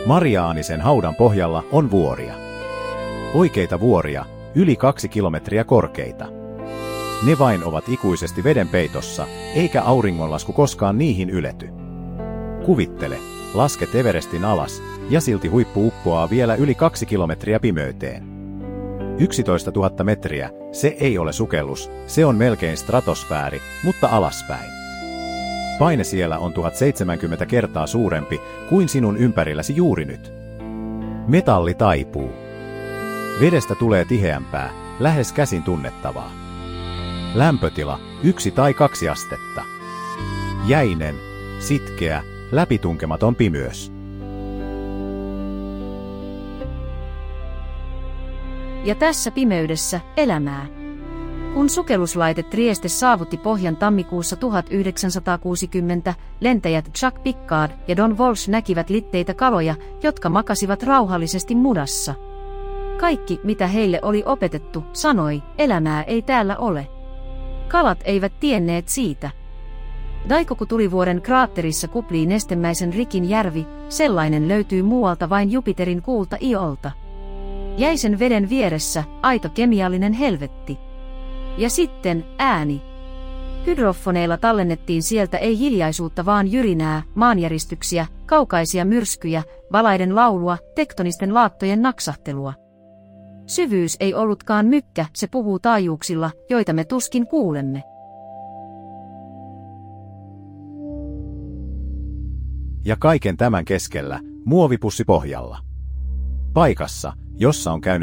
Mariaanisen haudan pohjalla on vuoria. Oikeita vuoria, yli 2 kilometriä korkeita. Ne vain ovat ikuisesti veden peitossa, eikä auringonlasku koskaan niihin ylety. Kuvittele, lasket Everestin alas, ja silti huippu uppoaa vielä yli 2 kilometriä pimeyteen. 11 000 metriä, se ei ole sukellus, se on melkein stratosfääri, mutta alaspäin. Paine siellä on 1070 kertaa suurempi kuin sinun ympärilläsi juuri nyt. Metalli taipuu. Vedestä tulee tiheämpää, lähes käsin tunnettavaa. Lämpötila 1 tai 2 astetta. Jäinen, sitkeä, läpitunkematon pimeys. Ja tässä pimeydessä elämää. Kun sukelluslaite Trieste saavutti pohjan tammikuussa 1960, lentäjät Jacques Piccard ja Don Walsh näkivät litteitä kaloja, jotka makasivat rauhallisesti mudassa. Kaikki, mitä heille oli opetettu, sanoi, elämää ei täällä ole. Kalat eivät tienneet siitä. Daikoku-tulivuoren kraatterissa kuplii nestemäisen Rikin järvi, sellainen löytyy muualta vain Jupiterin kuulta iolta. Jäisen veden vieressä, aito kemiallinen helvetti. Ja sitten, ääni. Hydrofoneilla tallennettiin sieltä ei hiljaisuutta vaan jyrinää, maanjäristyksiä, kaukaisia myrskyjä, valaiden laulua, tektonisten laattojen naksahtelua. Syvyys ei ollutkaan mykkä, se puhuu taajuuksilla, joita me tuskin kuulemme. Ja kaiken tämän keskellä, muovipussi pohjalla. Paikassa, jossa on käynyt